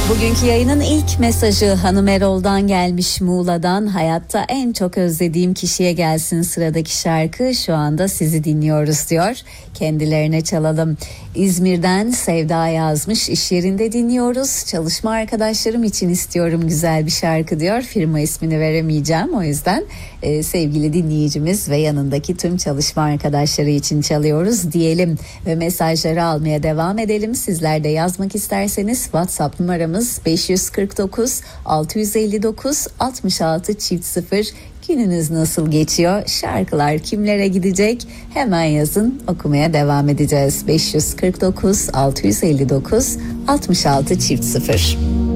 Bugünkü yayının ilk mesajı Hanım Erol'dan gelmiş, Muğla'dan. Hayatta en çok özlediğim kişiye gelsin sıradaki şarkı, şu anda sizi dinliyoruz diyor. Kendilerine çalalım. İzmir'den Sevda yazmış, iş yerinde dinliyoruz. Çalışma arkadaşlarım için istiyorum güzel bir şarkı diyor. Firma ismini veremeyeceğim, o yüzden sevgili dinleyicimiz ve yanındaki tüm çalışma arkadaşları için çalıyoruz diyelim. Ve mesajları almaya devam edelim. Sizler de yazmak isterseniz WhatsApp numaramız 549 659 66 0. Gününüz nasıl geçiyor? Şarkılar kimlere gidecek? Hemen yazın, okumaya devam edeceğiz. 549 659 66 0.